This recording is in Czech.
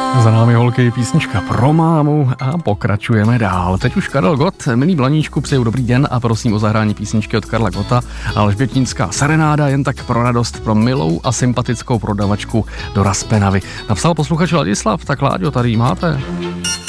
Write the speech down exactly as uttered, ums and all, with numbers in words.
Za námi holky písnička pro mámu a pokračujeme dál. Teď už Karel Gott, milý Blaníčku, přeju dobrý den a prosím o zahrání písničky od Karla Gotta. Alžbětínská serenáda, jen tak pro radost pro milou a sympatickou prodavačku do Raspenavy. Napsal posluchač Ladislav, tak Láďo, tady jí máte.